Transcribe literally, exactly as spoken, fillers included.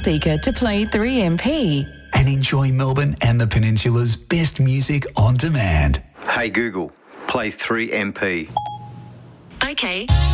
speaker to play three M P. And enjoy Melbourne and the Peninsula's best music on demand. Hey Google, play three M P. Okay.